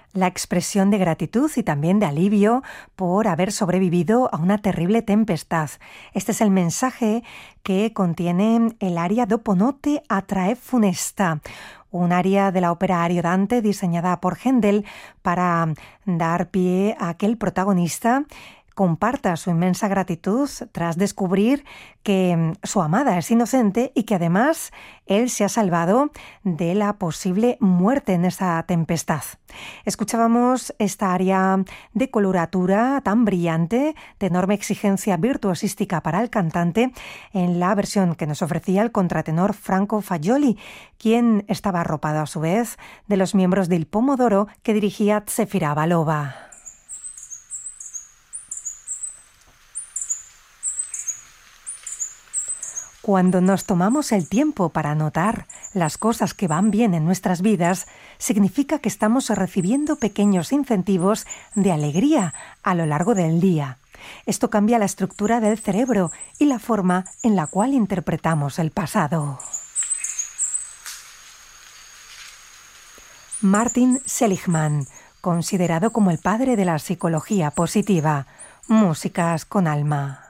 la expresión de gratitud y también de alivio por haber sobrevivido a una terrible tempestad. Este es el mensaje que contiene el aria Dopo notte a tre funesta, un aria de la ópera Ariodante diseñada por Händel para dar pie a que el protagonista comparta su inmensa gratitud tras descubrir que su amada es inocente y que además él se ha salvado de la posible muerte en esa tempestad. Escuchábamos esta aria de coloratura tan brillante, de enorme exigencia virtuosística para el cantante, en la versión que nos ofrecía el contratenor Franco Fagioli, quien estaba arropado a su vez de los miembros del Pomodoro que dirigía Zefira Avalova. Cuando nos tomamos el tiempo para notar las cosas que van bien en nuestras vidas, significa que estamos recibiendo pequeños incentivos de alegría a lo largo del día. Esto cambia la estructura del cerebro y la forma en la cual interpretamos el pasado. Martin Seligman, considerado como el padre de la psicología positiva. Músicas con alma.